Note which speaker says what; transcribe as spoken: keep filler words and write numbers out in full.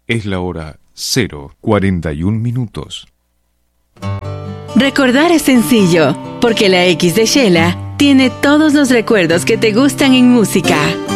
Speaker 1: Es la hora cero cuarenta y un minutos.
Speaker 2: Recordar es sencillo, porque la X de Shela tiene todos los recuerdos que te gustan en música.